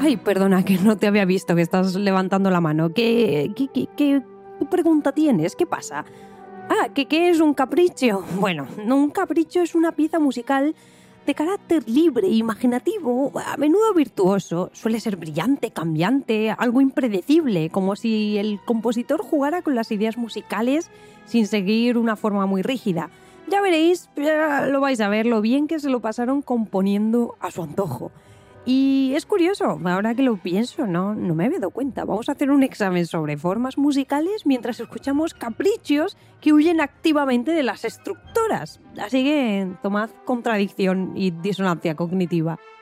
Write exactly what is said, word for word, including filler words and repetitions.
Ay, perdona, que no te había visto, que estás levantando la mano. ¿Qué, qué, qué, qué pregunta tienes? ¿Qué pasa? Ah, ¿qué, ¿qué es un capricho? Bueno, un capricho es una pieza musical de carácter libre, imaginativo, a menudo virtuoso. Suele ser brillante, cambiante, algo impredecible, como si el compositor jugara con las ideas musicales sin seguir una forma muy rígida. Ya veréis, ya lo vais a ver, lo bien que se lo pasaron componiendo a su antojo. Y es curioso, ahora que lo pienso, no, no me había dado cuenta. Vamos a hacer un examen sobre formas musicales mientras escuchamos caprichos que huyen activamente de las estructuras. Así que tomad contradicción y disonancia cognitiva.